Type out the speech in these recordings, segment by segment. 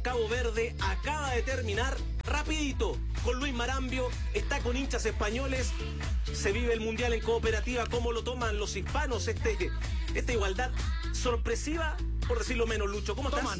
Cabo Verde acaba de terminar rapidito con Luis Marambio, está con hinchas españoles, se vive el Mundial en cooperativa. ¿Cómo lo toman los hispanos esta igualdad sorpresiva, por decirlo menos, Lucho? ¿Cómo estás?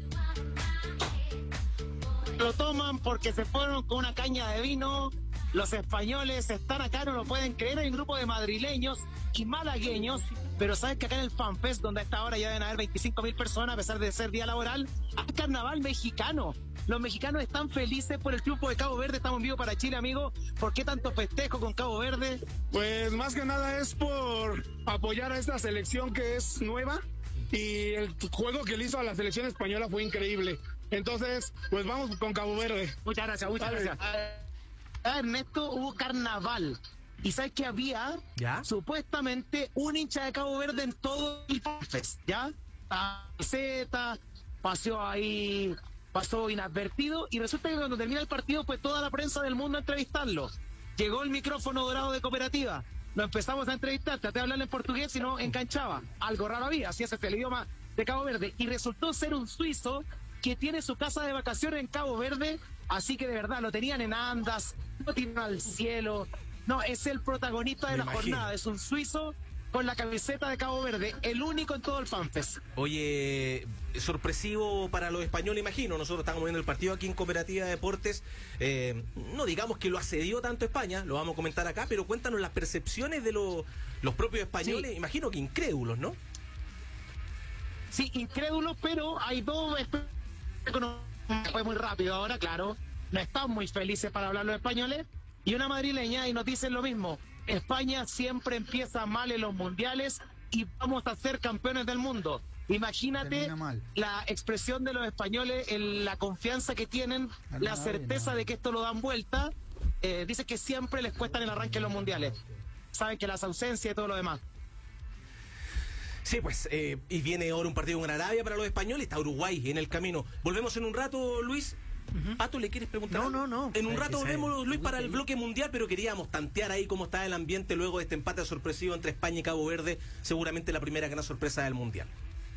Lo toman porque se fueron con una caña de vino. Los españoles están acá, no lo pueden creer. Hay un grupo de madrileños y malagueños, pero sabes que acá en el FanFest, donde a esta hora ya deben haber 25.000 personas, a pesar de ser día laboral, hay carnaval mexicano. Los mexicanos están felices por el triunfo de Cabo Verde. Estamos en vivo para Chile, amigo. ¿Por qué tanto festejo con Cabo Verde? Pues más que nada es por apoyar a esta selección que es nueva, y el juego que le hizo a la selección española fue increíble. Entonces, pues vamos con Cabo Verde. Muchas gracias. Ernesto, hubo carnaval. ¿Y sabes que había? ¿Ya? Supuestamente un hincha de Cabo Verde en todo el FanFest, ¿ya? Camiseta, pasó inadvertido, y resulta que cuando termina el partido fue toda la prensa del mundo a entrevistarlo. Llegó el micrófono dorado de Cooperativa, lo empezamos a entrevistar, traté de hablarle en portugués y no enganchaba. Algo raro había, así es el idioma de Cabo Verde, y resultó ser un suizo que tiene su casa de vacaciones en Cabo Verde, así que de verdad lo tenían en andas, lo tiran al cielo. No, es el protagonista de la jornada, es un suizo con la camiseta de Cabo Verde, el único en todo el FanFest. Oye, sorpresivo para los españoles, imagino. Nosotros estamos viendo el partido aquí en Cooperativa Deportes. No digamos que lo asedió tanto España, lo vamos a comentar acá, pero cuéntanos las percepciones de los propios españoles. Sí. Imagino que incrédulos, ¿no? Sí, incrédulos, pero hay dos. Fue muy rápido ahora, claro. No están muy felices para hablar los españoles. Y una madrileña, y nos dicen lo mismo. España siempre empieza mal en los mundiales y vamos a ser campeones del mundo. Imagínate la expresión de los españoles, la confianza que tienen, la certeza de que esto lo dan vuelta. Dice que siempre les cuesta en el arranque en los mundiales. Saben que las ausencias y todo lo demás. Sí, pues, y viene ahora un partido con Arabia para los españoles, está Uruguay en el camino. Volvemos en un rato, Luis. ¿Pato, le quieres preguntar? No. En un rato volvemos, Luis, para el bloque mundial, pero queríamos tantear ahí cómo está el ambiente luego de este empate sorpresivo entre España y Cabo Verde, seguramente la primera gran sorpresa del mundial.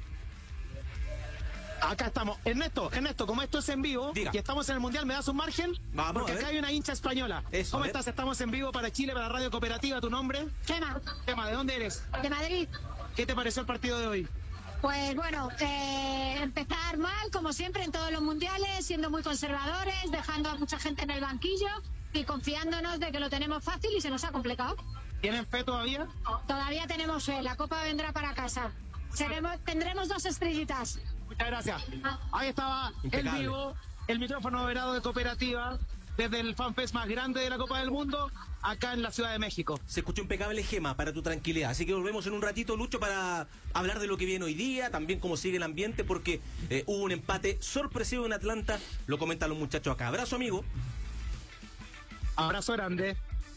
Acá estamos. Ernesto, como esto es en vivo, Diga. Y estamos en el mundial, ¿me das un margen? Vamos, porque acá hay una hincha española. Eso, ¿Cómo estás? Estamos en vivo para Chile, para Radio Cooperativa. ¿Tu nombre? Chema, ¿de dónde eres? de Madrid. ¿Qué te pareció el partido de hoy? Pues bueno, empezar mal, como siempre, en todos los mundiales, siendo muy conservadores, dejando a mucha gente en el banquillo y confiándonos de que lo tenemos fácil, y se nos ha complicado. ¿Tienen fe todavía? Todavía tenemos fe, la copa vendrá para casa. Tendremos 2 estrellitas. Muchas gracias. Ahí estaba Impecable. en vivo el micrófono verado de Cooperativa desde el FanFest más grande de la Copa del Mundo, acá en la Ciudad de México. Se escuchó impecable, Gema, para tu tranquilidad. Así que volvemos en un ratito, Lucho, para hablar de lo que viene hoy día, también cómo sigue el ambiente, porque hubo un empate sorpresivo en Atlanta. Lo comentan los muchachos acá. Abrazo, amigo. Abrazo grande.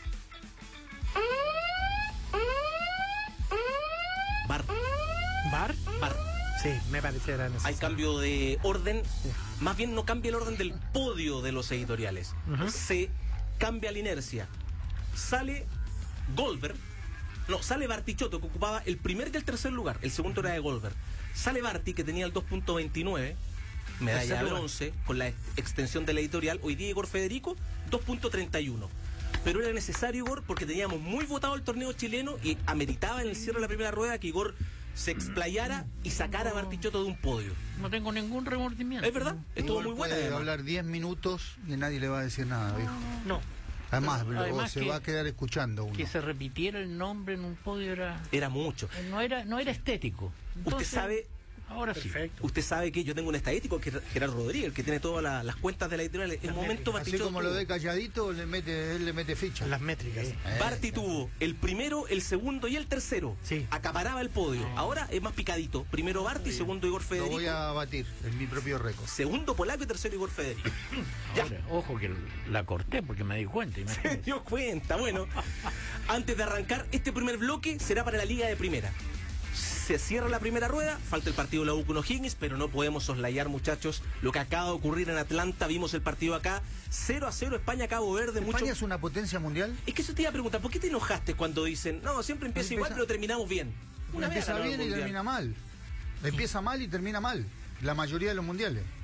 Bar. Sí, me pareciera necesario. Hay cambio de orden. Más bien no cambia el orden del podio de los editoriales. Se cambia la inercia. Sale Goldberg. No, sale Bartichotto, que ocupaba el primer y el tercer lugar. El segundo era de Goldberg. Sale Barti, que tenía el 2.29, medalla de bronce, con la extensión de la editorial. Hoy día Igor Federico, 2.31. Pero era necesario, Igor, porque teníamos muy votado el torneo chileno y ameritaba en el cierre de la primera rueda que Igor se explayara y sacara a Bartichotto de un podio. No tengo ningún remordimiento. ¿Es verdad? Estuvo muy buena. Puede hablar 10 minutos y nadie le va a decir nada, viejo. No. Además se que, va a quedar escuchando uno. Que se repitiera el nombre en un podio era mucho. No era estético. Entonces, usted sabe. Ahora perfecto. Sí. Usted sabe que yo tengo un estadístico, que es Gerardo Rodríguez, el que tiene todas las cuentas de la editorial. En un momento Así como lo de calladito, él le mete ficha. Las métricas. Barti tuvo el primero, el segundo y el tercero. Sí. Acaparaba el podio. Ahora es más picadito. Primero Barti, segundo Igor Federico. Lo voy a batir en mi propio récord. Segundo Polaco y tercero Igor Federico. Ahora, ojo que la corté porque me di cuenta. Se dio cuenta. Bueno, antes de arrancar, este primer bloque será para la Liga de Primera. Se cierra la primera rueda, falta el partido de la U con O'Higgins, pero no podemos soslayar, muchachos, lo que acaba de ocurrir en Atlanta. Vimos el partido acá, 0-0 España-Cabo Verde. ¿España es una potencia mundial? Es que eso te iba a preguntar, ¿por qué te enojaste cuando dicen, no, siempre empieza igual, pero terminamos bien? Empieza bien y termina mal. Empieza mal y termina mal, la mayoría de los mundiales.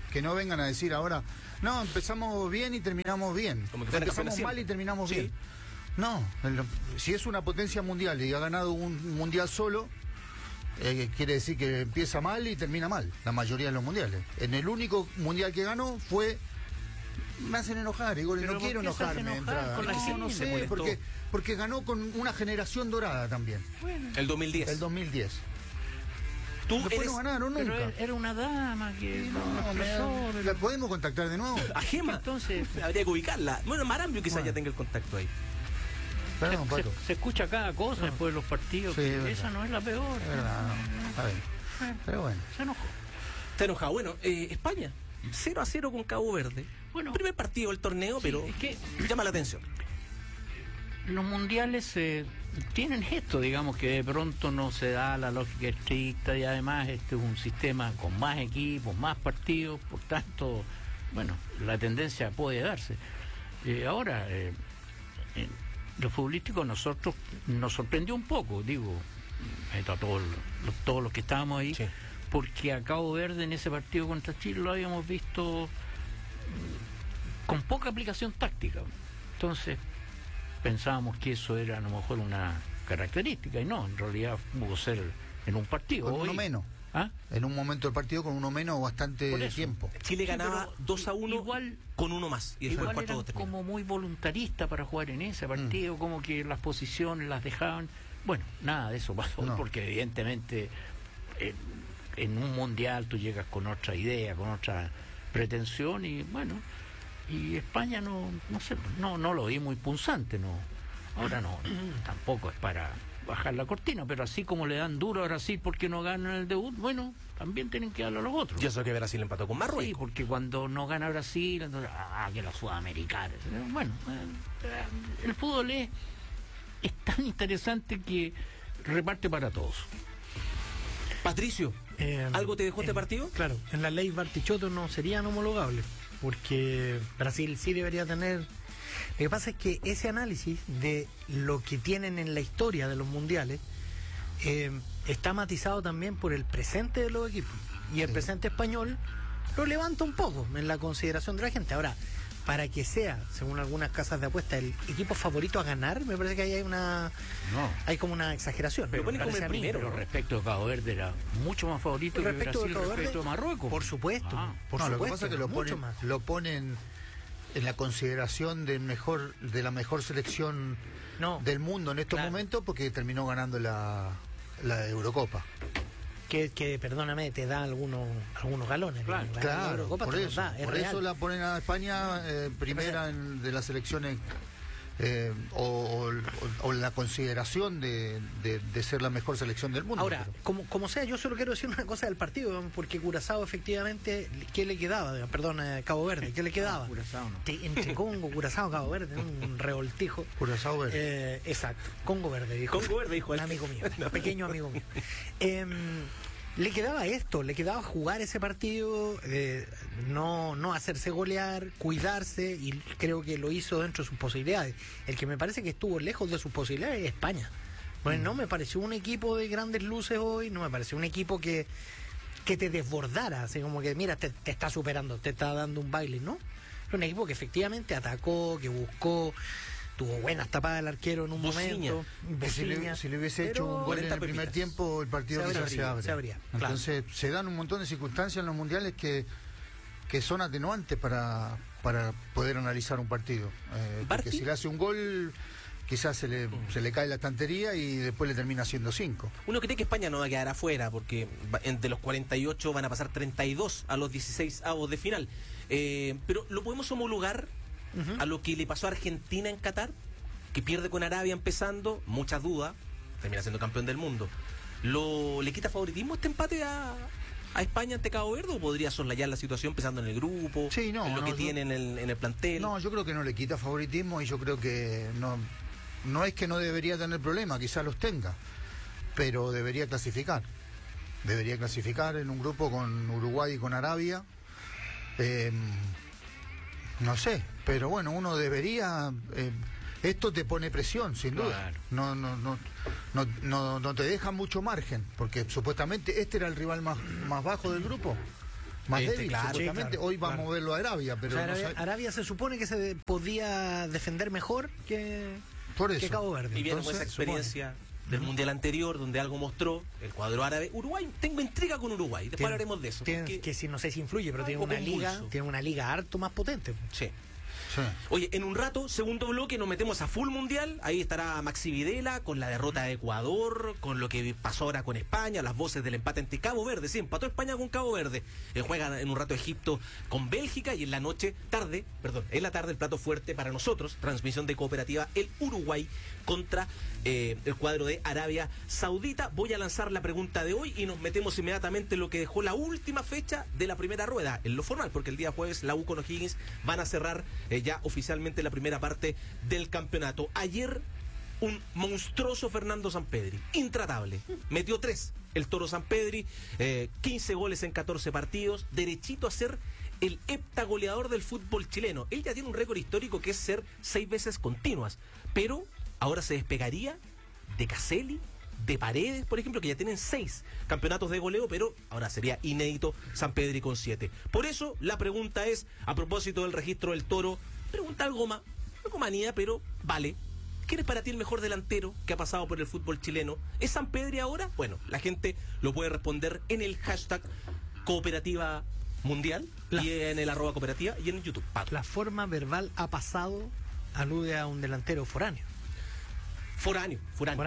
Que no vengan a decir ahora, no, empezamos bien y terminamos bien. Como que fuera Empezamos campeón mal y siempre. terminamos Sí. bien. No, si es una potencia mundial y ha ganado un mundial solo, quiere decir que empieza mal y termina mal, la mayoría de los mundiales. En el único mundial que ganó fue... Me hacen enojar, Igor, y Pero no ¿por quiero qué se hace enojarme de enojar entrada. con la No, gente? no Se sé, molestó. porque ganó con una generación dorada también, El 2010. el 2010. Tú Después eres no ganaron Pero nunca. era una dama que No, ¿la podemos contactar de nuevo? a Gema. Entonces, Habría que ubicarla. Bueno, Marambio quizás Bueno. ya tenga el contacto ahí. Perdón, Pato. se escucha cada cosa después de los partidos. Sí, que es verdad. esa no es la peor. Es verdad, no, está bien. Pero bueno. Se enojó. Está enojado. Bueno, España, 0-0 con Cabo Verde. Bueno, Primer partido del torneo, sí, pero es que llama la atención. los mundiales tienen esto, digamos, que de pronto no se da la lógica estricta y además este es un sistema con más equipos, más partidos, por tanto, bueno, la tendencia puede darse. Ahora, en lo futbolístico nosotros nos sorprendió un poco, digo, a todos los que estábamos ahí, Sí. porque a Cabo Verde en ese partido contra Chile lo habíamos visto con poca aplicación táctica. Entonces pensábamos que eso era a lo mejor una característica y no, en realidad pudo ser en un partido. Con uno Hoy- menos. ¿Ah? En un momento del partido con uno menos bastante Por eso. tiempo. Chile Sí, ganaba pero 2-1 igual- con uno más. Y después Igual el eran 4-2 terminó. como muy voluntaristas para jugar en ese partido, como que las posiciones las dejaban. Bueno, nada de eso pasó, No. porque evidentemente en un mundial tú llegas con otra idea, con otra pretensión y bueno, y España no sé, no lo vi muy punzante, no. Ahora no, tampoco es para bajar la cortina, pero así como le dan duro a Brasil porque no ganan el debut, bueno, también tienen que darlo a los otros. Yo sé que Brasil empató con Sí, Marruecos. porque cuando no gana Brasil, entonces, que los sudamericanos. Bueno, el fútbol es tan interesante que reparte para todos. Patricio, ¿algo te dejó este partido? Claro, en la ley Bartichotto no serían homologables, porque Brasil sí debería tener... Lo que pasa es que ese análisis de lo que tienen en la historia de los mundiales está matizado también por el presente de los equipos. Y el presente español lo levanta un poco en la consideración de la gente. Ahora, para que sea, según algunas casas de apuesta, el equipo favorito a ganar, me parece que ahí hay como una exageración. Pero pone como parece el a mí. primero, Pero ¿no? respecto de Cabo Verde era mucho más favorito que Respecto Brasil de Cabo respecto de Verde, Marruecos. por supuesto. Ah. Por No, supuesto, lo que pasa es que mucho más. lo ponen en la consideración de la mejor selección No, del mundo en estos claro. momentos porque terminó ganando la Eurocopa. que perdóname, te da algunos galones. Claro, La Claro, Eurocopa por te los eso. da, es Por real. eso la ponen a España primera de las selecciones o la consideración de ser la mejor selección del mundo. Ahora, pero- como sea, yo solo quiero decir una cosa del partido, porque Curazao efectivamente, ¿qué le quedaba? Perdón, Cabo Verde, ¿qué le quedaba? Curazao no. Entre Congo, Curazao, Cabo Verde, un revoltijo. Curazao verde. Exacto, Congo Verde, dijo. Congo Verde, dijo un él. amigo mío, un pequeño amigo mío. Le quedaba esto, le quedaba jugar ese partido, no hacerse golear, cuidarse, y creo que lo hizo dentro de sus posibilidades. El que me parece que estuvo lejos de sus posibilidades es España. Pues no me pareció un equipo de grandes luces hoy, no me pareció un equipo que te desbordara, así como que mira, te está superando, te está dando un baile, ¿no? Fue un equipo que efectivamente atacó, que buscó, tuvo buenas tapadas del arquero en un Bociña. momento. Que si le hubiese hecho un gol en 40 el primer pepitas. tiempo, el partido Se quizás abría, se abre. se abría, claro. Entonces, se dan un montón de circunstancias en los mundiales que son atenuantes para poder analizar un partido. Porque Barty. si le hace un gol, quizás se le cae la estantería y después le termina haciendo 5. Uno cree que España no va a quedar afuera, porque de los 48 van a pasar 32 a los 16 avos de final. Pero lo podemos homologar a lo que le pasó a Argentina en Qatar, que pierde con Arabia empezando, muchas dudas, termina siendo campeón del mundo. ¿Le quita favoritismo este empate a España ante Cabo Verde o podría soslayar la situación pensando en el grupo, Sí, no, en lo no, que yo- tiene en el plantel? No, yo creo que no le quita favoritismo y yo creo que no es que no debería tener problema, quizás los tenga, pero debería clasificar. Debería clasificar en un grupo con Uruguay y con Arabia. No sé, pero bueno, uno debería... esto te pone presión, sin duda. Claro. No te deja mucho margen, porque supuestamente este era el rival más bajo del grupo. más débil, claro, supuestamente. claro, Hoy va claro. a moverlo a Arabia, pero O sea, no Arabia, sabe- Arabia se supone que se podía defender mejor que Por eso. Cabo Verde. Y viene con esa Entonces, supone. experiencia del mundial anterior, donde algo mostró el cuadro árabe. Uruguay, tengo intriga con Uruguay, después Tiene- hablaremos de eso. tiene- porque- que si no sé si influye, pero tiene algo convulso. tiene una liga harto más potente. Sí. Sí. Oye, en un rato, segundo bloque, nos metemos a full mundial. Ahí estará Maxi Videla con la derrota de Ecuador, con lo que pasó ahora con España, las voces del empate ante Cabo Verde. Sí, empató España con Cabo Verde. Juega en un rato Egipto con Bélgica y en la tarde, el plato fuerte para nosotros, transmisión de Cooperativa, el Uruguay contra el cuadro de Arabia Saudita. Voy a lanzar la pregunta de hoy y nos metemos inmediatamente en lo que dejó la última fecha de la primera rueda, en lo formal, porque el día jueves la U con O'Higgins van a cerrar ya oficialmente la primera parte del campeonato. Ayer un monstruoso Fernando Sampedri, intratable, metió 3 el Toro Sampedri, 15 goles en 14 partidos, derechito a ser el heptagoleador del fútbol chileno. Él ya tiene un récord histórico que es ser 6 veces continuas, pero ahora se despegaría de Caselli, de Paredes, por ejemplo, que ya tienen 6 campeonatos de goleo, pero ahora sería inédito Sampedri con 7. Por eso la pregunta es, a propósito del registro del Toro, pregunta algo manía, pero vale. ¿Quién es para ti el mejor delantero que ha pasado por el fútbol chileno? ¿Es Sampedri ahora? Bueno, la gente lo puede responder en el hashtag Cooperativa Mundial y en el @cooperativa y en YouTube. La forma verbal ha pasado alude a un delantero foráneo. Foráneo.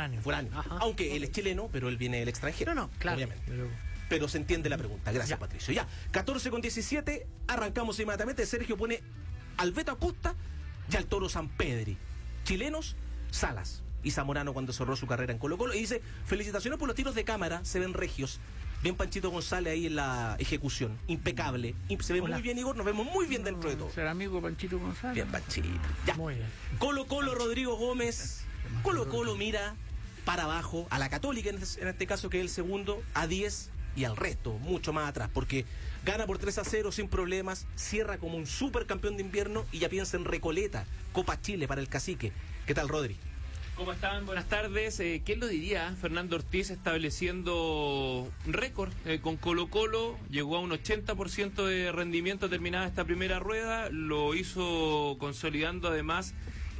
Ajá. Aunque él es chileno, pero él viene del extranjero. No, claro. Obviamente. Pero Pero se entiende la pregunta. Gracias, Ya. Patricio. Ya, 14:17, arrancamos inmediatamente. Sergio pone al Beto Acosta y al Toro Sampedri. Chilenos, Salas y Zamorano cuando cerró su carrera en Colo-Colo. Y dice, felicitaciones por los tiros de cámara, se ven regios. Bien Panchito González ahí en la ejecución. Impecable. Se ve Hola. muy bien, Igor. Nos vemos muy bien dentro de todo. ¿Será amigo Panchito González? Bien, Panchito. Ya. muy bien. Colo-Colo, Rodrigo Gómez. Colo-Colo mira para abajo a la Católica, en este caso que es el segundo, a 10 y al resto, mucho más atrás, porque gana por 3-0 sin problemas, cierra como un supercampeón de invierno y ya piensa en Recoleta, Copa Chile para el Cacique. ¿Qué tal, Rodri? ¿Cómo están? Buenas tardes. ¿Quién lo diría? Fernando Ortiz estableciendo récord con Colo-Colo. Llegó a un 80% de rendimiento terminada esta primera rueda. Lo hizo consolidando además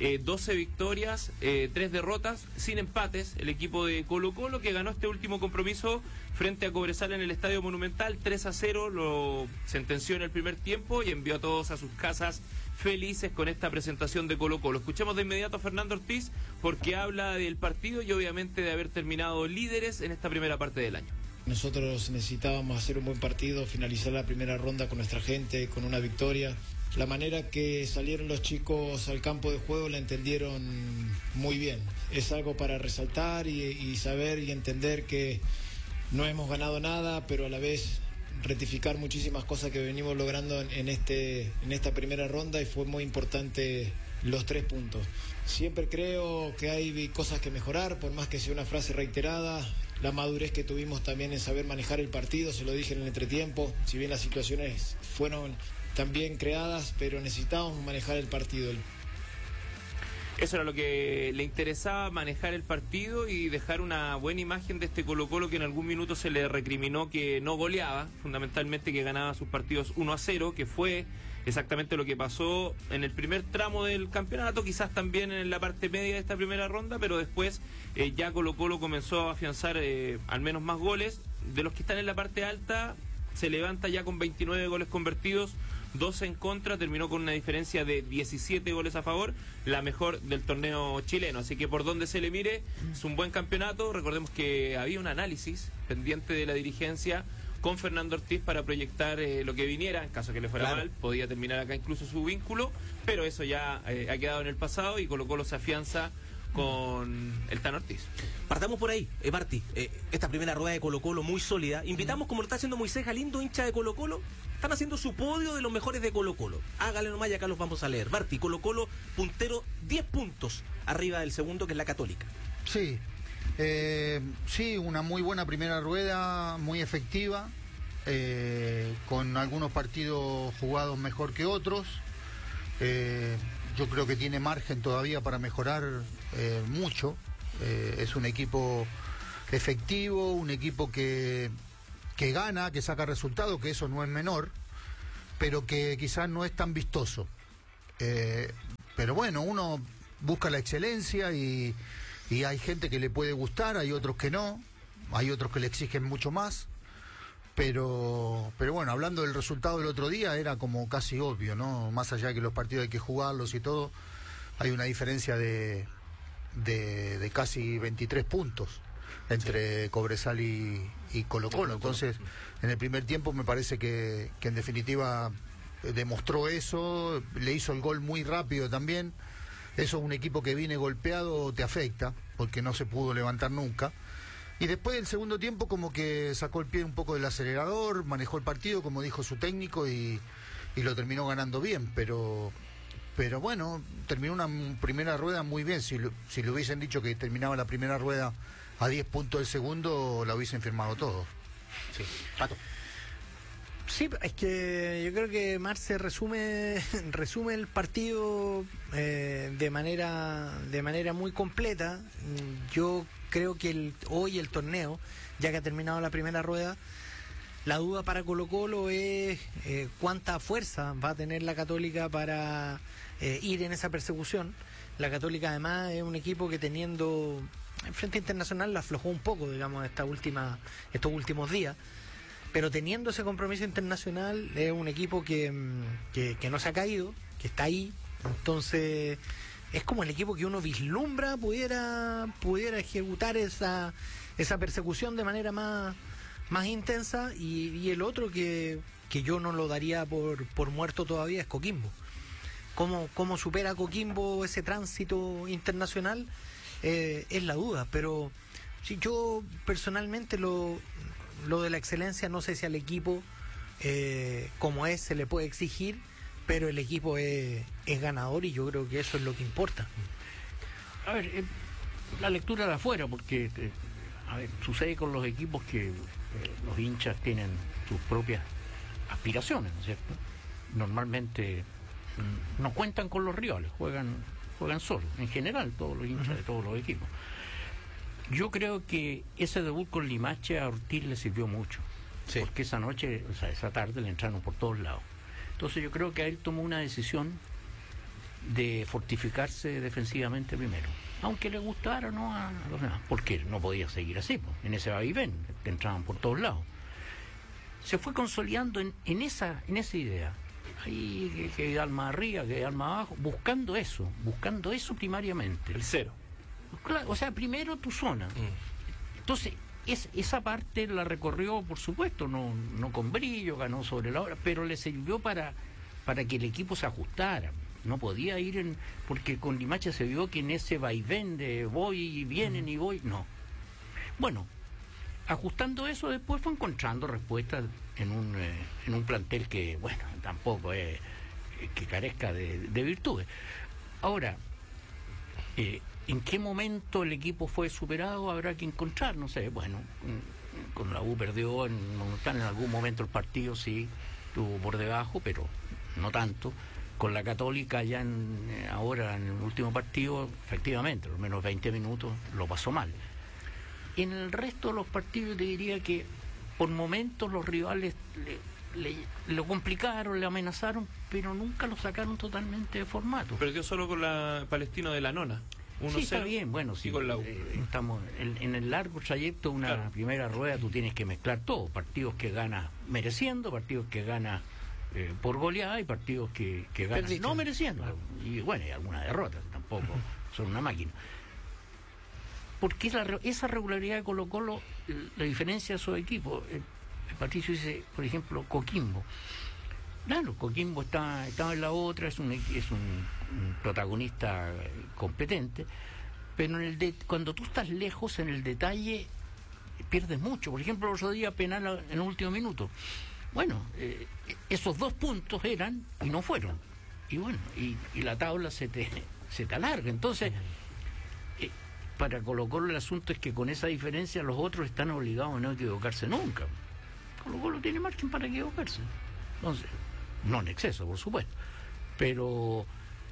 12 victorias, 3 derrotas, sin empates. El equipo de Colo-Colo que ganó este último compromiso frente a Cobresal en el Estadio Monumental. 3-0 lo sentenció en el primer tiempo y envió a todos a sus casas felices con esta presentación de Colo-Colo. Escuchemos de inmediato a Fernando Ortiz porque habla del partido y obviamente de haber terminado líderes en esta primera parte del año. Nosotros necesitábamos hacer un buen partido, finalizar la primera ronda con nuestra gente, con una victoria. La manera que salieron los chicos al campo de juego la entendieron muy bien. Es algo para resaltar y saber y entender que no hemos ganado nada, pero a la vez rectificar muchísimas cosas que venimos logrando en esta primera ronda y fue muy importante los 3 puntos. Siempre creo que hay cosas que mejorar, por más que sea una frase reiterada. La madurez que tuvimos también en saber manejar el partido, se lo dije en el entretiempo, si bien las situaciones fueron también creadas, pero necesitábamos manejar el partido. Eso era lo que le interesaba, manejar el partido y dejar una buena imagen de este Colo-Colo que en algún minuto se le recriminó que no goleaba, fundamentalmente que ganaba sus partidos 1-0, que fue exactamente lo que pasó en el primer tramo del campeonato, quizás también en la parte media de esta primera ronda, pero después ya Colo-Colo comenzó a afianzar al menos más goles. De los que están en la parte alta, se levanta ya con 29 goles convertidos, 12 en contra, terminó con una diferencia de 17 goles a favor, la mejor del torneo chileno. Así que por donde se le mire, es un buen campeonato. Recordemos que había un análisis pendiente de la dirigencia con Fernando Ortiz para proyectar lo que viniera, en caso que le fuera mal, podía terminar acá incluso su vínculo, pero eso ya ha quedado en el pasado y Colo-Colo se afianza con el Tan Ortiz. Partamos por ahí, Barty. Esta primera rueda de Colo-Colo muy sólida. Invitamos, como lo está haciendo Moisés Galindo, hincha de Colo-Colo. Están haciendo su podio de los mejores de Colo-Colo. Hágale nomás y acá los vamos a leer. Barty, Colo-Colo, puntero, 10 puntos arriba del segundo, que es la Católica. Sí, sí, una muy buena primera rueda, muy efectiva, con algunos partidos jugados mejor que otros. Yo creo que tiene margen todavía para mejorar mucho. Es un equipo efectivo, un equipo que que gana, que saca resultados, que eso no es menor, pero que quizás no es tan vistoso. Pero bueno, uno busca la excelencia y hay gente que le puede gustar, hay otros que no, hay otros que le exigen mucho más. Pero bueno, hablando del resultado del otro día, era como casi obvio, ¿no? Más allá de que los partidos hay que jugarlos y todo, hay una diferencia de casi 23 puntos entre Cobresal y Colo-Colo. Entonces, en el primer tiempo me parece que en definitiva demostró eso, le hizo el gol muy rápido también. Eso, un equipo que viene golpeado te afecta, porque no se pudo levantar nunca. Y después del segundo tiempo como que sacó el pie un poco del acelerador, manejó el partido como dijo su técnico y lo terminó ganando bien, pero bueno, terminó una primera rueda muy bien. Si le hubiesen dicho que terminaba la primera rueda a 10 puntos del segundo, la hubiesen firmado todo. Sí. Pato. Sí, es que yo creo que Marce resume el partido de manera muy completa. Yo creo que hoy el torneo, ya que ha terminado la primera rueda, la duda para Colo-Colo es cuánta fuerza va a tener la Católica para ir en esa persecución. La Católica además es un equipo que teniendo en frente internacional la aflojó un poco, digamos, estos últimos días. Pero teniendo ese compromiso internacional, es un equipo que no se ha caído, que está ahí. Entonces, es como el equipo que uno vislumbra pudiera ejecutar esa persecución de manera más intensa. Y el otro que yo no lo daría por muerto todavía es Coquimbo. ¿Cómo supera Coquimbo ese tránsito internacional? Es la duda. Pero si yo personalmente lo de la excelencia, no sé si al equipo como se le puede exigir, pero el equipo es ganador y yo creo que eso es lo que importa. A ver, la lectura de afuera, porque sucede con los equipos que los hinchas tienen sus propias aspiraciones, ¿no es cierto? Normalmente no cuentan con los rivales, juegan solos, en general todos los hinchas de todos los equipos. Yo creo que ese debut con Limache a Ortiz le sirvió mucho, porque esa noche, o sea, esa tarde le entraron por todos lados. Entonces yo creo que él tomó una decisión de fortificarse defensivamente primero, aunque le gustara no a los demás, porque no podía seguir así, pues, en ese vaivén, te entraban por todos lados. Se fue consolidando en esa idea. Ahí que Vidal más arriba, que Vidal más abajo, buscando eso primariamente. El cero. Claro, o sea, primero tu zona. Entonces, esa parte la recorrió, por supuesto, no con brillo, ganó sobre la hora, pero le sirvió para que el equipo se ajustara. No podía ir porque con Limache se vio que en ese vaivén de voy y vienen y voy, no. Bueno, ajustando eso, después fue encontrando respuestas en un plantel que, bueno, tampoco es que carezca de virtudes. Ahora, ¿en qué momento el equipo fue superado? Habrá que encontrar, no sé, bueno, con la U perdió en Monumental, en algún momento el partido sí estuvo por debajo, pero no tanto. Con la Católica ya ahora en el último partido, efectivamente, los menos 20 minutos lo pasó mal. En el resto de los partidos te diría que por momentos los rivales lo complicaron, le amenazaron, pero nunca lo sacaron totalmente de formato. Perdió solo con la Palestino de la Nona. 1-0. Sí, está bien, bueno, sí, con la U. Estamos en el largo trayecto, una primera rueda, tú tienes que mezclar todo, partidos que ganas mereciendo, partidos que ganas por goleada y partidos que ganas no mereciendo. Y bueno, hay alguna derrota, tampoco son una máquina. Porque esa regularidad de Colo-Colo, la diferencia de esos equipos, Patricio dice, por ejemplo, Coquimbo. Claro, Coquimbo está en la otra, es un protagonista competente, pero cuando tú estás lejos en el detalle pierdes mucho. Por ejemplo, el otro día penal en el último minuto. Bueno, esos 2 puntos eran y no fueron. Y bueno, y la tabla se te alarga. Entonces, para Colo-Colo el asunto es que con esa diferencia los otros están obligados a no equivocarse nunca. Colo-Colo tiene margen para equivocarse. Entonces, no en exceso, por supuesto. Pero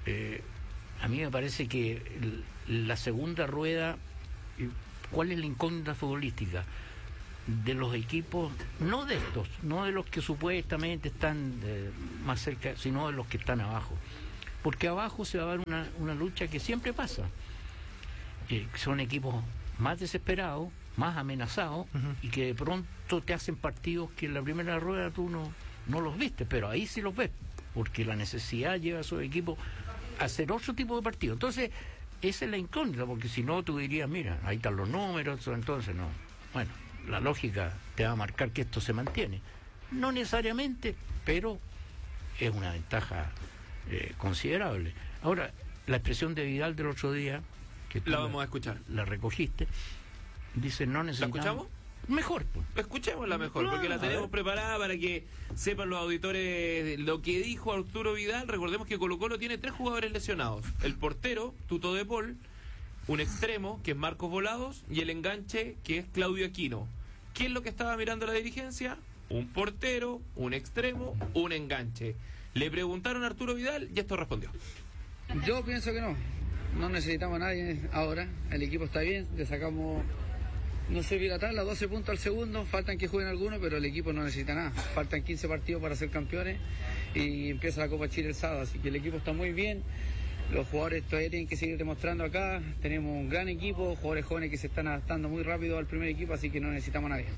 a mí me parece que la segunda rueda, ¿cuál es la incógnita futbolística? de los equipos, no de estos, no de los que supuestamente están más cerca, sino de los que están abajo. Porque abajo se va a dar una lucha que siempre pasa. Son equipos más desesperados, más amenazados, y que de pronto te hacen partidos que en la primera rueda tú no los viste, pero ahí sí los ves, porque la necesidad lleva a esos equipos a hacer otro tipo de partido. Entonces, esa es la incógnita, porque si no tú dirías, mira, ahí están los números, entonces no. Bueno, la lógica te va a marcar que esto se mantiene. No necesariamente, pero es una ventaja considerable. Ahora, la expresión de Vidal del otro día, que tú la vamos a escuchar. La recogiste, dice, no necesitamos... ¿La escuchamos? Mejor, pues. Escuchémosla mejor, Claro, porque la tenemos preparada para que sepan los auditores lo que dijo Arturo Vidal. Recordemos que Colo-Colo tiene 3 jugadores lesionados: el portero, Tuto de Paul, un extremo, que es Marcos Volados, y el enganche, que es Claudio Aquino. ¿Qué es lo que estaba mirando la dirigencia? Un portero, un extremo, un enganche. Le preguntaron a Arturo Vidal y esto respondió. Yo pienso que no necesitamos a nadie ahora, el equipo está bien, le sacamos, no sé bien la tabla, 12 puntos al segundo, faltan que jueguen algunos, pero el equipo no necesita nada, faltan 15 partidos para ser campeones y empieza la Copa Chile el sábado, así que el equipo está muy bien, los jugadores todavía tienen que seguir demostrando acá, tenemos un gran equipo, jugadores jóvenes que se están adaptando muy rápido al primer equipo, así que no necesitamos a nadie.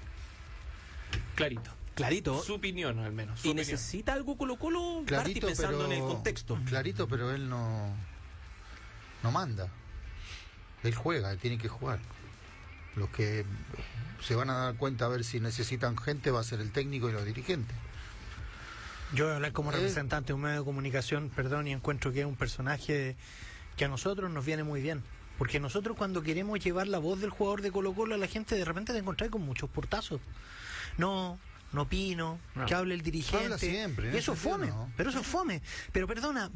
Clarito. Su opinión, al menos. ¿Y necesita algo Colo-Colo? Clarito, pensando pero, en el contexto. Clarito, pero él no manda. Él juega, tiene que jugar. Los que se van a dar cuenta a ver si necesitan gente va a ser el técnico y los dirigentes. Yo voy a hablar como representante de un medio de comunicación, perdón, y encuentro que es un personaje que a nosotros nos viene muy bien. Porque nosotros cuando queremos llevar la voz del jugador de Colo-Colo a la gente, de repente te encontrás con muchos portazos. No opino, que hable el dirigente. Habla siempre, y eso es fome, pero eso es fome. Pero perdona,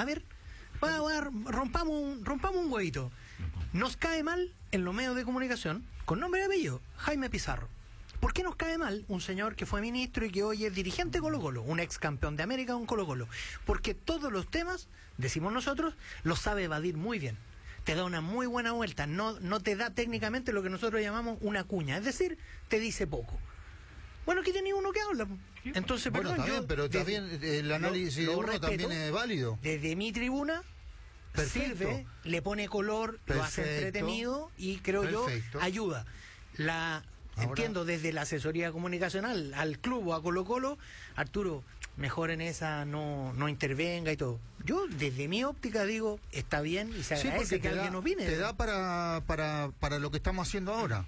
rompamos un huevito. Nos cae mal en los medios de comunicación, con nombre y apellido, Jaime Pizarro. ¿Por qué nos cae mal un señor que fue ministro y que hoy es dirigente de Colo-Colo, un ex campeón de América con Colo-Colo? Porque todos los temas, decimos nosotros, los sabe evadir muy bien. Te da una muy buena vuelta, no te da técnicamente lo que nosotros llamamos una cuña, es decir, te dice poco. Bueno, aquí tenía uno que habla. Entonces, bueno, perdón, está bien, pero también el análisis de uno respeto, también es válido. Desde mi tribuna sirve, le pone color, lo hace entretenido y creo yo ayuda. Entiendo desde la asesoría comunicacional al club o a Colo-Colo, Arturo, mejor en esa no intervenga y todo. Yo desde mi óptica digo, está bien y se agradece que alguien opine. Te da para lo que estamos haciendo ahora.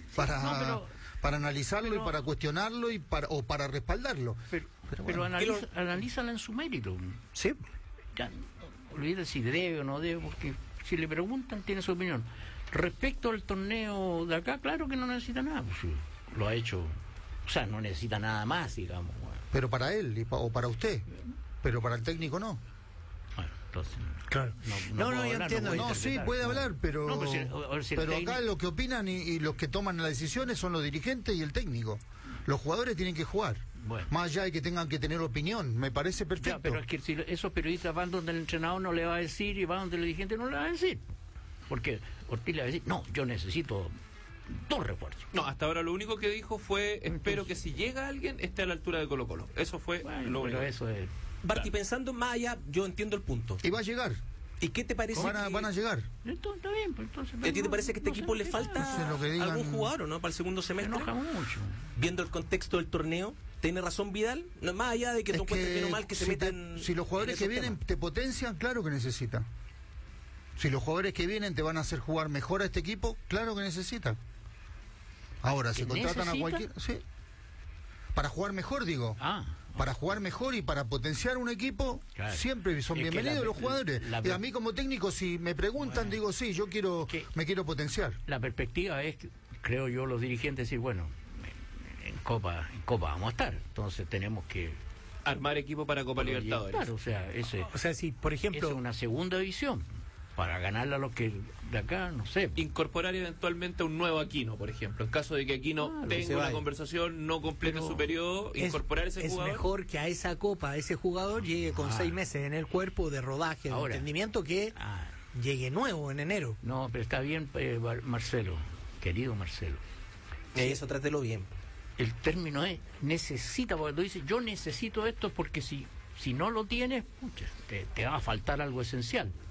Para analizarlo y para cuestionarlo y para respaldarlo. Pero analízala en su mérito. Sí. Ya, olvídate si debe o no debe, porque si le preguntan tiene su opinión. Respecto al torneo de acá, claro que no necesita nada. Pues, sí, lo ha hecho, o sea, no necesita nada más, digamos. Bueno. Pero para él o para usted, pero para el técnico no. Bueno, entonces... Claro. No, yo entiendo. No, sí, puede hablar, pero pero acá los que opinan y los que toman las decisiones son los dirigentes y el técnico. Los jugadores tienen que jugar. Bueno. Más allá de que tengan que tener opinión, me parece perfecto. Ya, pero es que si esos periodistas van donde el entrenador no le va a decir y van donde el dirigente no le va a decir. Porque Ortiz le va a decir, no, yo necesito 2 refuerzos. No, hasta ahora lo único que dijo fue, espero que si llega alguien esté a la altura de Colo-Colo. Eso fue lo único. Eso es... Barty, pensando más allá, yo entiendo el punto. Y va a llegar. ¿Y qué te parece? Van a llegar. Entonces, está bien, pues entonces... ¿A ti te parece que a este equipo le falta algún jugador o no para el segundo semestre? Me enoja mucho. Viendo el contexto del torneo, ¿tiene razón Vidal? No, más allá de que tú encuentres bien o mal que se metan... Si los jugadores que vienen te potencian, claro que necesitan. Si los jugadores que vienen te van a hacer jugar mejor a este equipo, claro que necesitan. Ahora, se contratan a cualquier... Sí. Para jugar mejor, digo. Para jugar mejor y para potenciar un equipo, claro. Siempre son bienvenidos los jugadores. Y a mí como técnico, si me preguntan, digo, sí, yo me quiero potenciar. La perspectiva es, creo yo, los dirigentes decir, bueno, en Copa vamos a estar, entonces tenemos que armar equipo para Copa Libertadores. Claro, o sea, si por ejemplo, es una segunda división para ganarla a los que de acá, no sé. Incorporar eventualmente un nuevo Aquino, por ejemplo. En caso de que Aquino tenga una conversación, no complete su periodo, incorporar ese jugador. Es mejor que a esa Copa, a ese jugador llegue con 6 meses en el cuerpo de rodaje, de entendimiento, que llegue nuevo en enero. No, pero está bien, Marcelo, querido Marcelo. Eso, trátelo bien. El término es necesita, porque tú dices, yo necesito esto porque si no lo tienes, pucha, te va a faltar algo esencial.